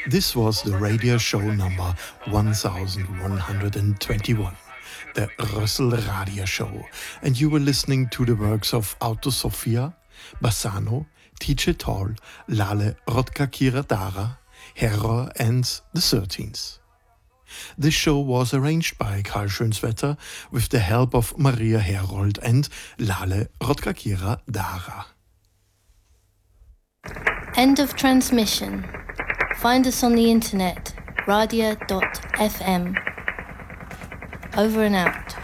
This was the radio show number 1121, the Rössl Radio Show, and you were listening to the works of Auto Sofia, Bassano, Tice Tall, Lale Rotkakira Dara, Herror and the 13th. This show was arranged by Karl Schönswetter with the help of Maria Herold and Lale Rotkakira Dara. End of transmission. Find us on the internet, radia.fm. Over and out.